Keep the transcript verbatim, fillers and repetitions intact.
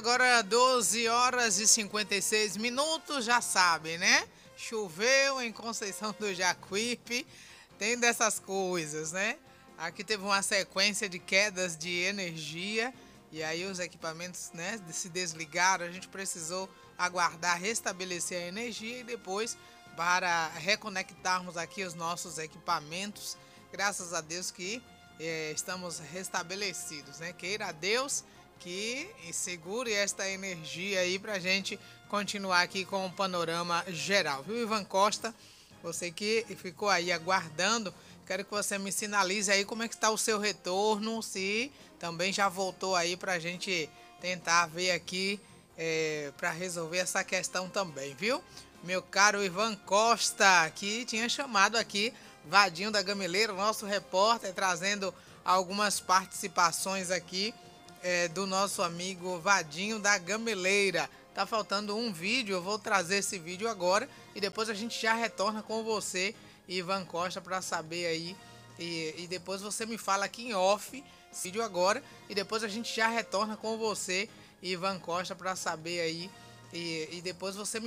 agora doze horas e cinquenta e seis minutos, já sabem, né? Choveu em Conceição do Jacuípe, tem dessas coisas, né? Aqui teve uma sequência de quedas de energia e aí os equipamentos, né, se desligaram, a gente precisou aguardar restabelecer a energia e depois para reconectarmos aqui os nossos equipamentos. Graças a Deus que eh, estamos restabelecidos, né? Queira a Deus que segure esta energia aí pra gente continuar aqui com o panorama geral, viu, Ivan Costa? Você que ficou aí aguardando, quero que você me sinalize aí como é que está o seu retorno, se também já voltou aí pra gente tentar ver aqui é, para resolver essa questão também, viu? Meu caro Ivan Costa, que tinha chamado aqui Vadinho da Gameleira, nosso repórter, trazendo algumas participações aqui é, do nosso amigo Vadinho da Gameleira. Tá faltando um vídeo, eu vou trazer esse vídeo agora e depois a gente já retorna com você, Ivan Costa, para saber aí e, e depois você me fala aqui em off esse vídeo agora e depois a gente já retorna com você, Ivan Costa, para saber aí e, e depois você me